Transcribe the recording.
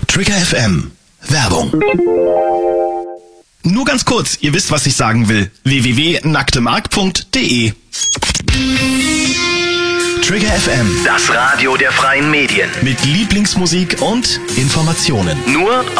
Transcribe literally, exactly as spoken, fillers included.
Trigger F M. Werbung. Nur ganz kurz, ihr wisst, was ich sagen will. w w w punkt nacktemark punkt de Trigger F M. Das Radio der freien Medien. Mit Lieblingsmusik und Informationen. Nur